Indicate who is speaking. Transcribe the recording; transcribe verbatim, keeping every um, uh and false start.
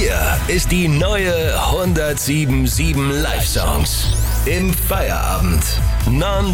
Speaker 1: Hier ist die neue hundertsieben Komma sieben Live Songs. Im Feierabend. Non